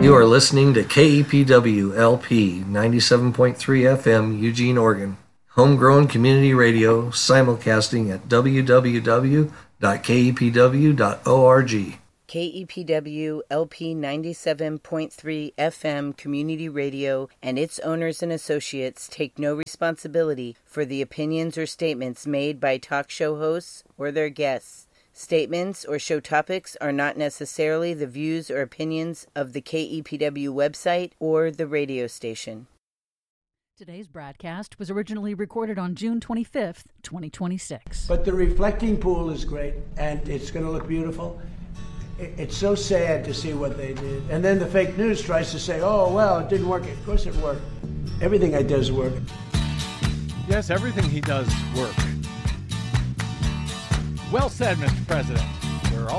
You are listening to KEPW LP 97.3 FM, Eugene, Oregon. Homegrown community radio, simulcasting at www.kepw.org. KEPW LP 97.3 FM Community Radio and its owners and associates take no responsibility for the opinions or statements made by talk show hosts or their guests. Statements or show topics are not necessarily the views or opinions of the KEPW website or the radio station. Today's broadcast was originally recorded on June 25th, 2026. But the reflecting pool is great, and it's going to look beautiful. It's so sad to see what they did. And then the fake news tries to say, oh, well, it didn't work. Of course it worked. Everything I does work. Yes, everything he does work. Well said, Mr. President.